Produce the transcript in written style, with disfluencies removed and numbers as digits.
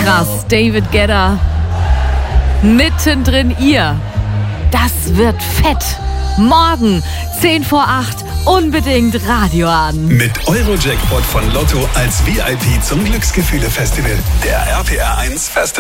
Krass, David Guetta. Mittendrin ihr. Das wird fett. Morgen, 10 vor 8, unbedingt Radio an. Mit Eurojackpot von Lotto als VIP zum Glücksgefühle-Festival. Der RPR 1 Festival.